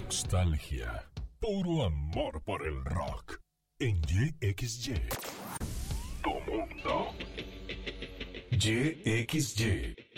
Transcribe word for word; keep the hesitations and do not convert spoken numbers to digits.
nostalgia, puro amor por el rock. En Y X Y. Tu mundo. Y X Y.